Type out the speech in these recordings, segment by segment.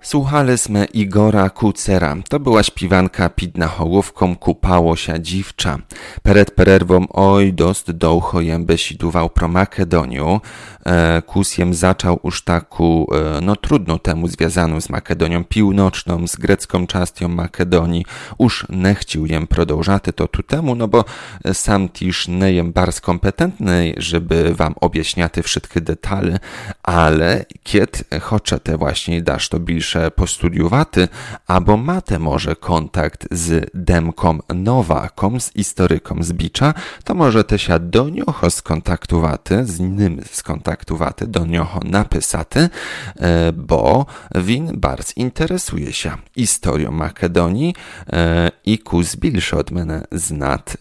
Słuchaliśmy Igora Kucera. To była śpiewanka pід Hołówką kupało się dziwcza. Przed przerwą oj dost długo jem besidował pro Makedoniu. Kusjem zaczął już taką trudną temu związaną z Makedonią Północną, z grecką częścią Makedonii. Już nie chciał jem продовжать to tu temu, bo sam też nie jem bardzo kompetentny, żeby wam objaśniać wszystkie detale, ale kiedy chcecie właśnie dać to bliższe postudiowaty, albo macie może kontakt z Demką Nowakom, z historyką z Bicza, to możecie się do nioho skontaktowaty, z nim skontaktowaty, do nioho napisaty, bo win bardzo interesuje się historią Makedonii i kus bliższe od mnie znat,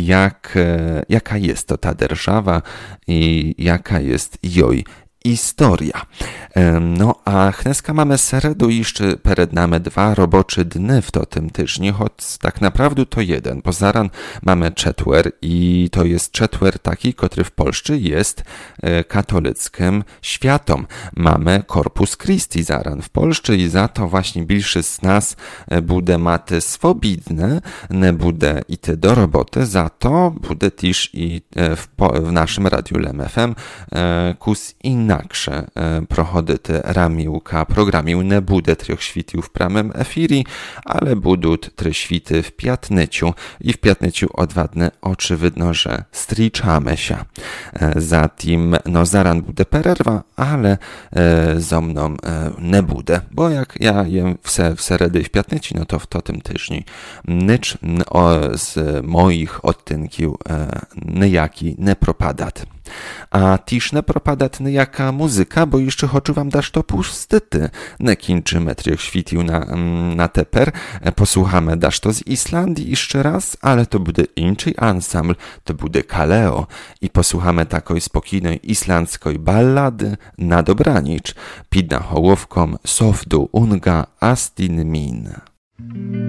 jaka jest to ta держава i jaka jest jej historia. No a dneska mamy seredu jeszcze przed nami 2 robocze dni w tym tygodniu, choć tak naprawdę to jeden, bo zaraz mamy четвер i to jest четвер taki, który w Polsce jest katolickim świętem. Mamy Corpus Christi zaraz w Polsce i za to właśnie bliższy z nas bude maty swobodne, nie bude iść do roboty, za to bude też i w naszym radiu LEM FM kus inaksze prochody te ramiłka programił nie bude 3 świtił w pramym efiri, ale budą 3 świty w piatnyciu i w piatnyciu odwadne oczywidno, że striczamy się. Zatim zaran bude pererwa, ale zo mną nie bude, bo jak ja jem w seredy i w piatnyci, no to w tym tygodniu nicz z moich odtynków niejaki nie propadat. A też nie propadat niejaka muzyka, bo jeszcze chcę wam dać to pustyty. Nie kończymy 3 świtił na teper. Posłuchamy dasz to z Islandii jeszcze raz, ale to będzie inny ansambl, to będzie Kaleo. I posłuchamy takiej spokojnej islandzkiej ballady na dobranic. Pід Hołówką Sofdu Unga Astin Min.